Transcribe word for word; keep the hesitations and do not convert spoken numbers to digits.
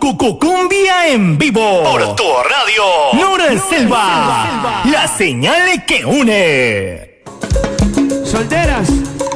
Cucucumbia en vivo por tu radio Nora Selva, la señal que une. Solteras,